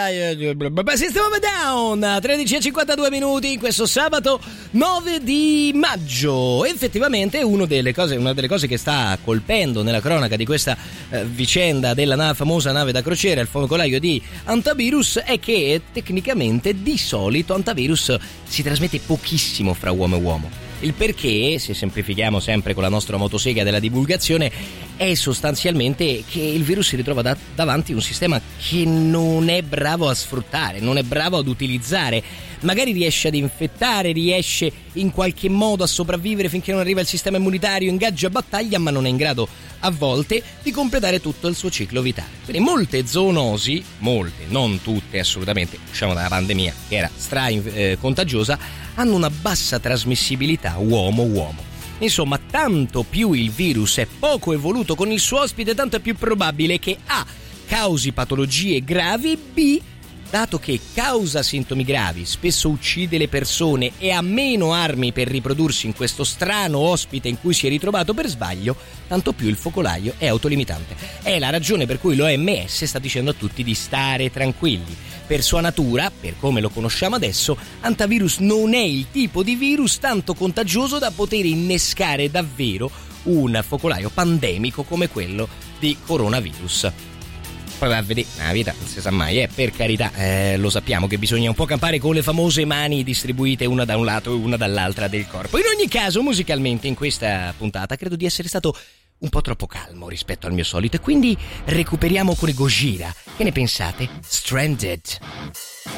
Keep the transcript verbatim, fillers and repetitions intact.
System of a Down, tredici e cinquantadue minuti in questo sabato nove di maggio. Effettivamente uno delle cose, una delle cose che sta colpendo nella cronaca di questa eh, vicenda della na- famosa nave da crociera, il focolaio di Antivirus, è che tecnicamente di solito Antivirus si trasmette pochissimo fra uomo e uomo. Il perché, se semplifichiamo sempre con la nostra motosega della divulgazione, è sostanzialmente che il virus si ritrova da- davanti a un sistema che non è bravo a sfruttare, non è bravo ad utilizzare. Magari riesce ad infettare, riesce in qualche modo a sopravvivere finché non arriva il sistema immunitario, ingaggia battaglia, ma non è in grado a volte di completare tutto il suo ciclo vitale. Quindi molte zoonosi, molte, non tutte assolutamente, usciamo dalla pandemia che era stra eh, contagiosa, hanno una bassa trasmissibilità uomo-uomo. Insomma, tanto più il virus è poco evoluto con il suo ospite, tanto è più probabile che A. causi patologie gravi, B. dato che causa sintomi gravi, spesso uccide le persone e ha meno armi per riprodursi in questo strano ospite in cui si è ritrovato per sbaglio, tanto più il focolaio è autolimitante. È la ragione per cui l'O M S sta dicendo a tutti di stare tranquilli. Per sua natura, per come lo conosciamo adesso, Antivirus non è il tipo di virus tanto contagioso da poter innescare davvero un focolaio pandemico come quello di coronavirus. Poi va a vedere, la vita non si sa mai, eh, per carità, eh, lo sappiamo che bisogna un po' campare con le famose mani distribuite una da un lato e una dall'altra del corpo. In ogni caso, musicalmente in questa puntata credo di essere stato un po' troppo calmo rispetto al mio solito e quindi recuperiamo con i Gojira. Che ne pensate? Stranded.